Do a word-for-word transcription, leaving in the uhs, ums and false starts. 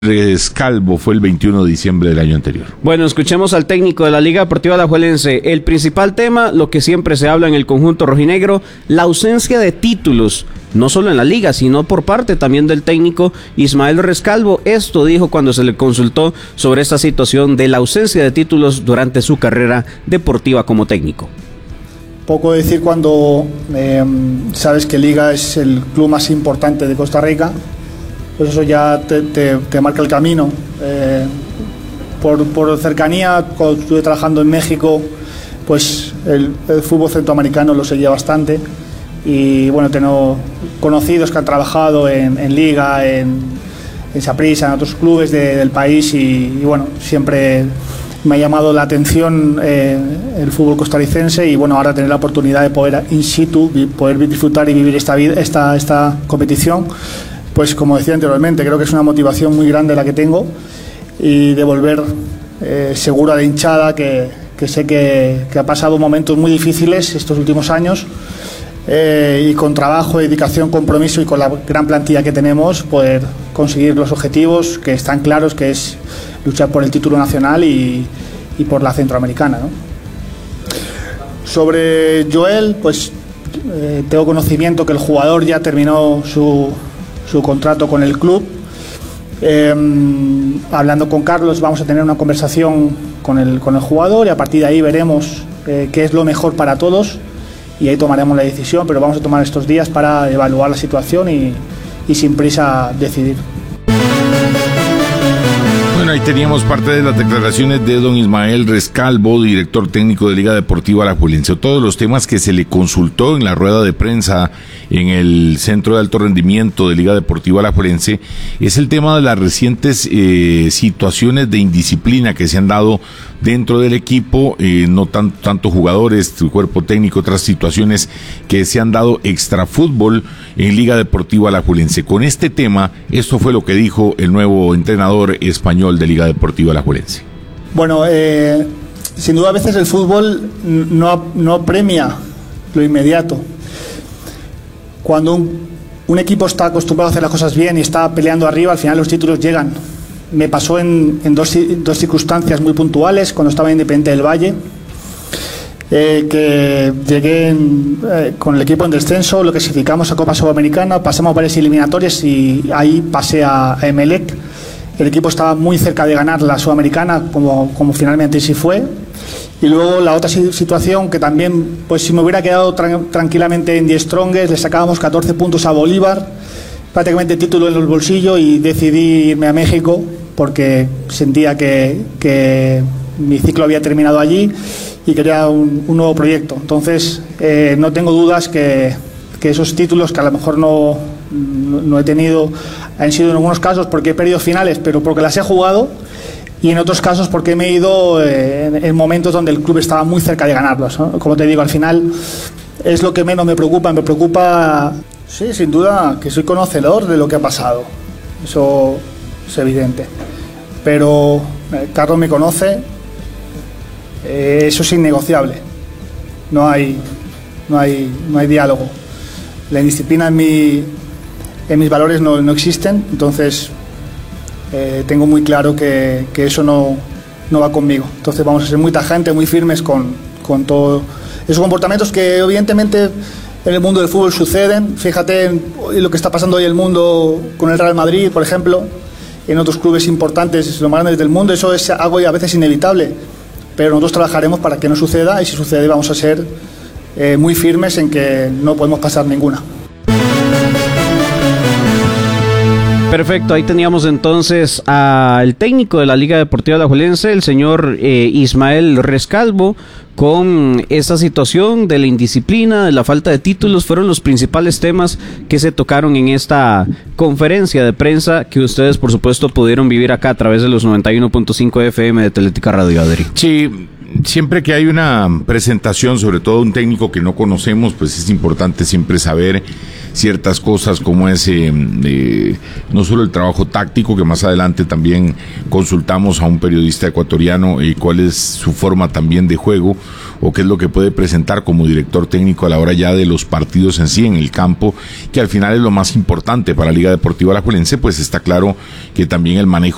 Rescalvo fue el veintiuno de diciembre del año anterior. Bueno, escuchemos al técnico de la Liga Deportiva Alajuelense. El principal tema, lo que siempre se habla en el conjunto rojinegro, la ausencia de títulos, no solo en la liga, sino por parte también del técnico Ismael Rescalvo. Esto dijo cuando se le consultó sobre esta situación de la ausencia de títulos durante su carrera deportiva como técnico. Poco decir cuando eh, sabes que Liga es el club más importante de Costa Rica. Pues eso ya te, te, te marca el camino. Eh, por, por cercanía, cuando estuve trabajando en México, pues el, el fútbol centroamericano lo seguía bastante. Y bueno, tengo conocidos que han trabajado en, en Liga, en, en Saprissa, en otros clubes de, del país y, y bueno, siempre me ha llamado la atención eh, el fútbol costarricense y bueno, ahora tener la oportunidad de poder in situ, poder disfrutar y vivir esta, esta, esta competición. Pues como decía anteriormente, creo que es una motivación muy grande la que tengo y de volver eh, seguro a la hinchada que, que sé que, que ha pasado momentos muy difíciles estos últimos años eh, y con trabajo, dedicación, compromiso y con la gran plantilla que tenemos poder conseguir los objetivos que están claros, que es luchar por el título nacional y, y por la centroamericana, ¿no? Sobre Joel, pues eh, tengo conocimiento que el jugador ya terminó su su contrato con el club. Eh, hablando con Carlos vamos a tener una conversación con el, con el jugador y a partir de ahí veremos eh, qué es lo mejor para todos y ahí tomaremos la decisión, pero vamos a tomar estos días para evaluar la situación y, y sin prisa decidir. Bueno, ahí teníamos parte de las declaraciones de don Ismael Rescalvo, director técnico de Liga Deportiva Alajuelense. Todos los temas que se le consultó en la rueda de prensa en el Centro de Alto Rendimiento de Liga Deportiva Alajuelense es el tema de las recientes eh, situaciones de indisciplina que se han dado dentro del equipo, eh, no tan, tanto jugadores, tu cuerpo técnico, otras situaciones que se han dado extra fútbol en Liga Deportiva Alajuelense. Con este tema, esto fue lo que dijo el nuevo entrenador español de Liga Deportiva Alajuelense. Bueno, eh, sin duda a veces el fútbol no, no premia lo inmediato. Cuando un, un equipo está acostumbrado a hacer las cosas bien y está peleando arriba, al final los títulos llegan. Me pasó en, en dos, dos circunstancias muy puntuales, cuando estaba en Independiente del Valle, eh, que llegué en, eh, con el equipo en descenso, lo clasificamos a Copa Sudamericana, pasamos varias eliminatorias y ahí pasé a, a Emelec. El equipo estaba muy cerca de ganar la Sudamericana, como, como finalmente sí fue. Y luego la otra situación, que también, pues si me hubiera quedado tra- tranquilamente en Die Strongest, le sacábamos catorce puntos a Bolívar, prácticamente título en el bolsillo, y decidí irme a México porque sentía que, que mi ciclo había terminado allí y quería un, un nuevo proyecto. Entonces, eh, no tengo dudas que, que esos títulos, que a lo mejor no, no, no he tenido, han sido en algunos casos porque he perdido finales, pero porque las he jugado, y en otros casos porque me he ido eh, en, en momentos donde el club estaba muy cerca de ganarlos, ¿no? Como te digo, al final es lo que menos me preocupa. Me preocupa, sí, sin duda, que soy conocedor de lo que ha pasado. Eso es evidente. Pero eh, Carlos me conoce, eh, eso es innegociable. No hay, no hay, no hay diálogo. La indisciplina en, mi, en mis valores no, no existen, entonces eh, tengo muy claro que, que eso no, no va conmigo. Entonces vamos a ser muy tajantes, muy firmes con, con todos esos comportamientos que evidentemente en el mundo del fútbol suceden. Fíjate en lo que está pasando hoy en el mundo con el Real Madrid, por ejemplo, en otros clubes importantes, los más grandes del mundo. Eso es algo a veces inevitable, pero nosotros trabajaremos para que no suceda, y si sucede vamos a ser eh, muy firmes en que no podemos pasar ninguna. Perfecto, ahí teníamos entonces al técnico de la Liga Deportiva Alajuelense, el señor eh, Ismael Rescalvo, con esta situación de la indisciplina, de la falta de títulos. Fueron los principales temas que se tocaron en esta conferencia de prensa que ustedes, por supuesto, pudieron vivir acá a través de los noventa y uno punto cinco F M de Teletica Radio Adri. Sí, siempre que hay una presentación, sobre todo un técnico que no conocemos, pues es importante siempre saber ciertas cosas como ese, eh, no solo el trabajo táctico, que más adelante también consultamos a un periodista ecuatoriano y eh, cuál es su forma también de juego, o qué es lo que puede presentar como director técnico a la hora ya de los partidos en sí, en el campo, que al final es lo más importante para la Liga Deportiva Alajuelense. Pues está claro que también el manejo